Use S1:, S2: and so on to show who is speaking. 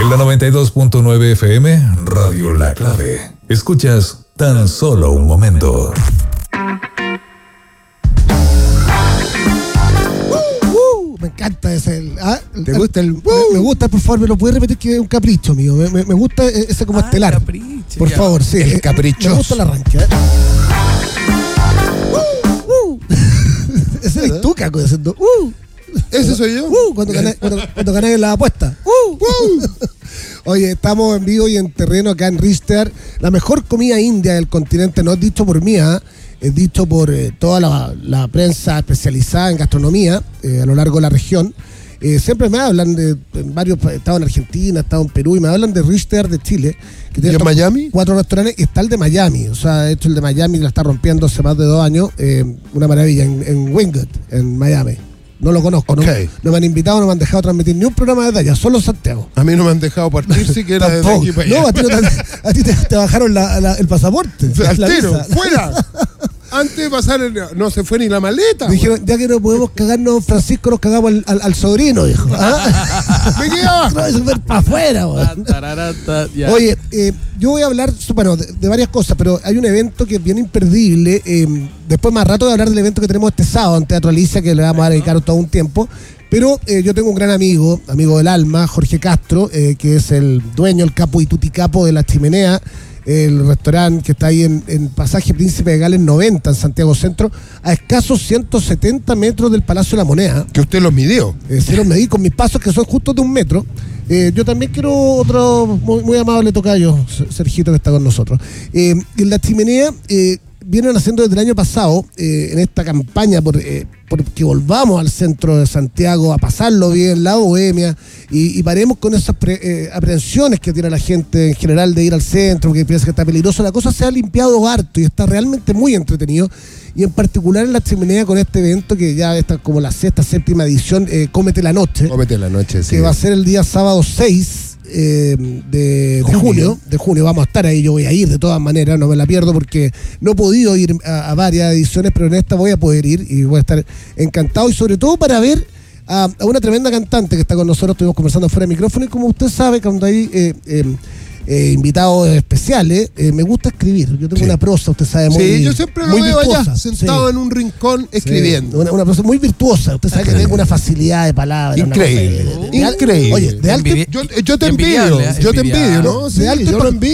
S1: En la 92.9 FM, Radio La Clave. Escuchas Tan Solo un Momento.
S2: Me encanta ese.
S3: ¿Te gusta el?
S2: Me gusta, por favor, me lo puedes repetir, que es un capricho mío. Me gusta ese como estelar.
S4: Capricho,
S2: por favor, sí.
S3: El caprichoso.
S2: Me gusta el arranque. Ese eres tú, Caco, diciendo.
S3: ¿Ese soy yo?
S2: Cuando gané en la apuesta. Oye, estamos en vivo y en terreno acá en Richter. La mejor comida india del continente, no es dicho por mí, es dicho por toda la prensa especializada en gastronomía a lo largo de la región. Siempre me hablan de varios, he estado en Argentina, he estado en Perú, y me hablan de Richter de Chile. Que tiene
S3: ¿Y en Miami?
S2: 4 restaurantes, y está el de Miami. O sea, de hecho el de Miami la está rompiendo hace más de 2 años. Una maravilla, en Wingate, en Miami. No lo conozco,
S3: Okay.
S2: no me han invitado, no me han dejado transmitir ni un programa de allá, solo Santiago.
S3: A mí no me han dejado partir siquiera desde aquí para allá.
S2: No, a ti te bajaron el pasaporte.
S3: Al
S2: la
S3: tiro,
S2: visa.
S3: fuera. Antes de pasar, no se fue ni la maleta.
S2: Dijeron, ya que no podemos cagarnos, Francisco, nos cagamos al sobrino, dijo.
S3: Me quedé abajo.
S2: No, eso fue para afuera, weón. Oye, yo voy a hablar, bueno, de varias cosas, pero hay un evento que es bien imperdible. Después, más rato, de hablar del evento que tenemos este sábado en Teatro Alicia, que le vamos a dedicar todo un tiempo. Pero yo tengo un gran amigo del alma, Jorge Castro, que es el dueño, el capo y tuticapo de La Chimenea, el restaurante que está ahí en Pasaje Príncipe de Gales 90, en Santiago Centro, a escasos 170 metros del Palacio de la Moneda.
S3: Que usted los midió.
S2: Sí, los medí con mis pasos, que son justo de 1 metro. Yo también quiero otro muy amable tocayo, Sergito, que está con nosotros. En La Chimenea vienen haciendo desde el año pasado, en esta campaña por que volvamos al centro de Santiago a pasarlo bien, la bohemia, y paremos con esas aprehensiones que tiene la gente en general de ir al centro, porque piensa que está peligroso. La cosa se ha limpiado harto y está realmente muy entretenido, y en particular en La Chimenea con este evento que ya está como la 6ª, 7ª edición, Cómete la Noche.
S3: Cómete la noche, sí.
S2: Que va a ser el día sábado 6 de junio. Vamos a estar ahí, yo voy a ir de todas maneras, no me la pierdo porque no he podido ir a varias ediciones, pero en esta voy a poder ir y voy a estar encantado, y sobre todo para ver a una tremenda cantante que está con nosotros. Estuvimos conversando fuera de micrófono, y como usted sabe, cuando hay invitados especiales, me gusta escribir. Yo tengo una prosa, usted sabe, muy
S3: Sí, yo siempre lo
S2: muy
S3: veo
S2: virtuosa.
S3: allá, sentado en un rincón escribiendo.
S2: Una prosa muy virtuosa. Usted sabe que tengo una facilidad de palabras.
S3: Increíble.
S2: Increíble. Oye, de alto.
S3: Yo te envidio, ¿no? Sí,
S2: de alto
S3: yo lo envidio.